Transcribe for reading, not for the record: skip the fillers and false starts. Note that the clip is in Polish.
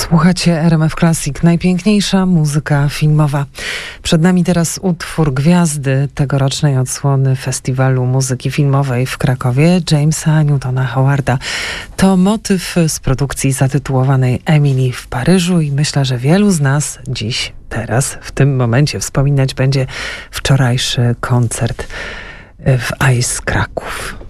Słuchacie RMF Classic, najpiękniejsza muzyka filmowa. Przed nami teraz utwór gwiazdy tegorocznej odsłony Festiwalu Muzyki Filmowej w Krakowie, Jamesa Newtona Howarda. To motyw z produkcji zatytułowanej Emily w Paryżu i myślę, że wielu z nas dziś, teraz, w tym momencie wspominać będzie wczorajszy koncert w Ice Kraków.